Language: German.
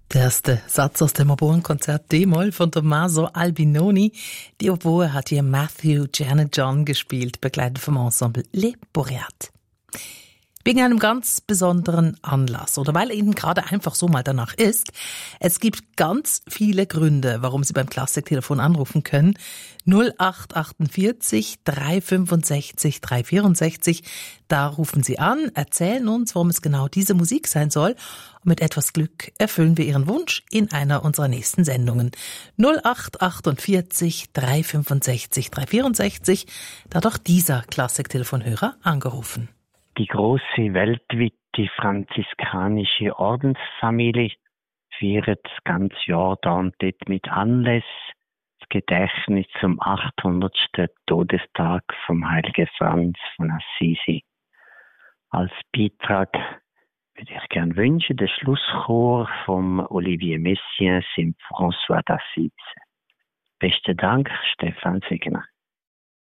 Der erste Satz aus dem Oboenkonzert D-Moll von Tommaso Albinoni. Die Oboe hat hier Matthew Janet John gespielt, begleitet vom Ensemble Les Boreates. Wegen einem ganz besonderen Anlass oder weil Ihnen gerade einfach so mal danach ist. Es gibt ganz viele Gründe, warum Sie beim Klassiktelefon anrufen können. 0848 365 364. Da rufen Sie an, erzählen uns, warum es genau diese Musik sein soll. Und mit etwas Glück erfüllen wir Ihren Wunsch in einer unserer nächsten Sendungen. 0848 365 364. Da hat auch dieser Klassiktelefonhörer angerufen. Die große weltweite franziskanische Ordensfamilie feiert das ganze Jahr da und dort mit Anlass das Gedächtnis zum 800. Todestag vom heiligen Franz von Assisi. Als Beitrag würde ich gerne wünschen, den Schlusschor vom Olivier Messiaen, St. François d'Assise. Besten Dank, Stefan Segner.